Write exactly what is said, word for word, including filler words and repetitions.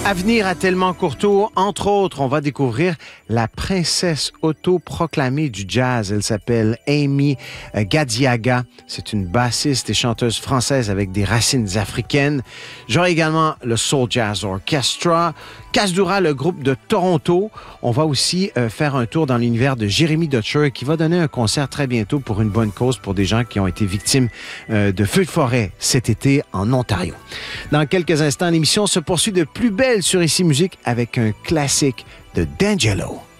Avenir à Tellement Courteau, entre autres, on va découvrir la princesse autoproclamée du jazz. Elle s'appelle Amy Gadiaga. C'est une bassiste et chanteuse française avec des racines africaines. J'aurai également le Soul Jazz Orchestra, Kasdura, le groupe de Toronto. On va aussi euh, faire un tour dans l'univers de Jérémy Dutcher qui va donner un concert très bientôt pour une bonne cause pour des gens qui ont été victimes euh, de feux de forêt cet été en Ontario. Dans quelques instants, l'émission se poursuit de plus belle sur Ici Musique avec un classique de D'Angelo.